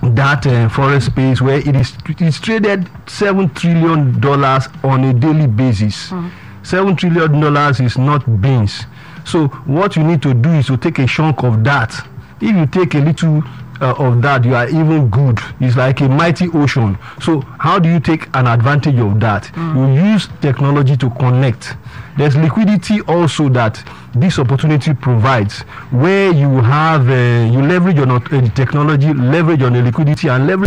that forest space where it's traded $7 trillion on a daily basis. $7 trillion is not beans. So what you need to do is to take a chunk of that. If you take a little of that, you are even good. It's like a mighty ocean. So how do you take an advantage of that? You use technology to connect. There's liquidity also that this opportunity provides, where you have you leverage on technology, leverage on the liquidity, and leverage.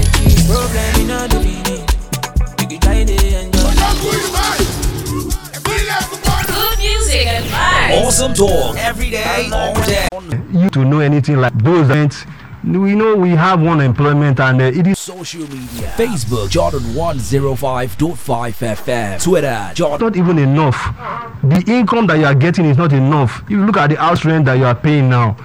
Good music and vibes. Awesome talk every day, all day. You to know anything like those events. We know we have one employment, and it is Social media: Facebook Jordan 105.5 FM, Twitter Jordan. not even enough. The income that you are getting is not enough. You look at the house rent that you are paying now.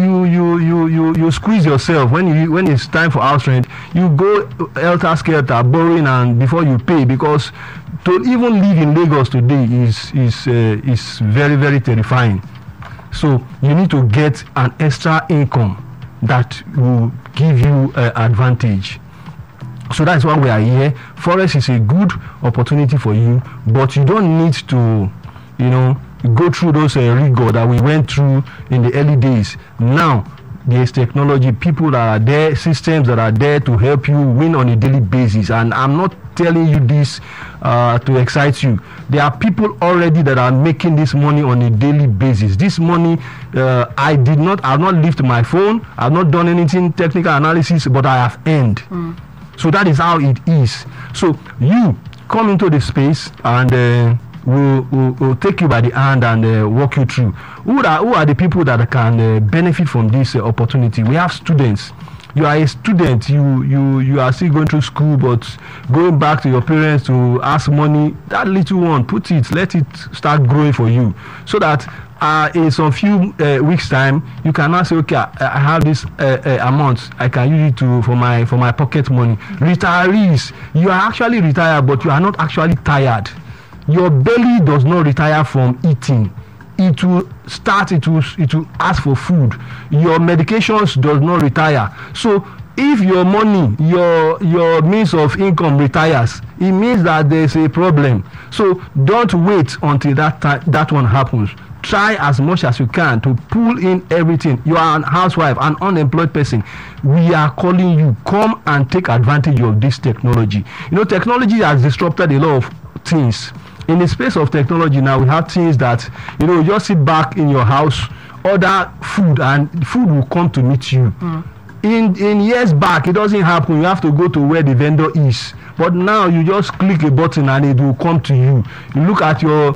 You squeeze yourself when it's time for house rent. You go helter skelter borrowing and before you pay, because to even live in Lagos today is very, very terrifying. So you need to get an extra income that will give you advantage. So that's why we are here. Forest is a good opportunity for you, but you don't need to, go through those rigor that we went through in the early days. Now there's technology, people that are there, systems that are there to help you win on a daily basis. And I'm not telling you this to excite you. There are people already that are making this money on a daily basis. This money, I've not lifted my phone, I've not done anything technical analysis, but I have earned. So that is how it is. So you come into the space, and we'll take you by the hand and walk you through. Who are the people that can benefit from this opportunity? We have students. You are a student, you are still going through school, but going back to your parents to ask money, that little one, let it start growing for you, so that in some few weeks time you can now say, okay, I have this amount, I can use it for my pocket money. Retirees, you are actually retired, but you are not actually tired. Your belly does not retire from eating. It will ask for food. Your medications does not retire. So if your money, your means of income retires, it means that there's a problem. So don't wait until that one happens. Try as much as you can to pull in everything. You are a housewife, an unemployed person. We are calling you, come and take advantage of this technology. Technology has disrupted a lot of things. In the space of technology now, we have things that, you just sit back in your house, order food, and food will come to meet you. In years back, it doesn't happen. You have to go to where the vendor is. But now you just click a button and it will come to you. You look at your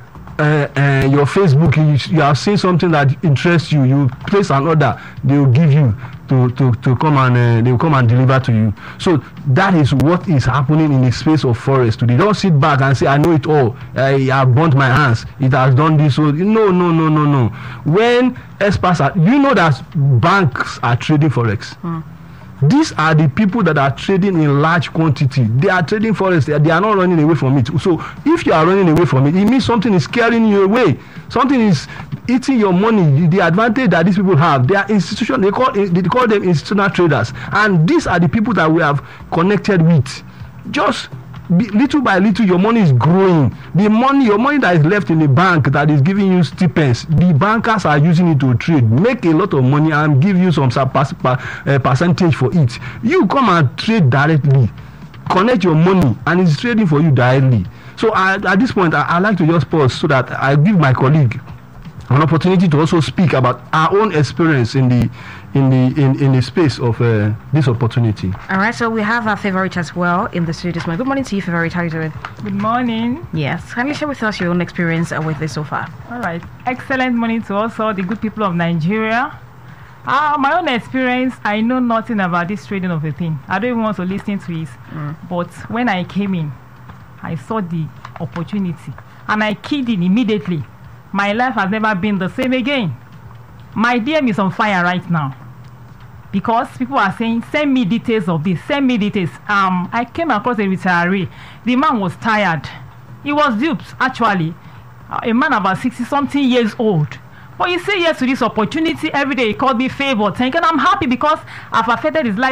Facebook, you have seen something that interests you, you place an order, they will give you to come and they will come and deliver to you. So that is what is happening in the space of forest today. Don't sit back and say, I know it all, I have burnt my hands, it has done this. So no. When experts are, that banks are trading forex. These are the people that are trading in large quantity. They are trading forex. They are not running away from it. So if you are running away from it, it means something is carrying you away. Something is eating your money. The advantage that these people have, they are institutional. They call them institutional traders. And these are the people that we have connected with. Just little by little, your money is growing. Your money that is left in the bank that is giving you stipends, the bankers are using it to trade, make a lot of money, and give you some percentage for it. You come and trade directly, connect your money, and it's trading for you directly. So at this point, I like to just pause so that I give my colleague an opportunity to also speak about our own experience in the space of this opportunity. All right, so we have our favorite as well in the studio this morning. Good morning to you, favorite. How are you doing? Good morning. Yes, can you share with us your own experience with this so far? All right, excellent morning to also the good people of Nigeria. My own experience, I know nothing about this trading of a thing. I don't even want to listen to it. But when I came in, I saw the opportunity and I keyed in immediately. My life has never been the same again. My DM is on fire right now because people are saying, send me details of this, send me details. I came across a retiree. The man was tired. He was duped, actually. A man about 60-something years old. But he said yes to this opportunity every day. He called me favored, thinking I'm happy because I've affected his life.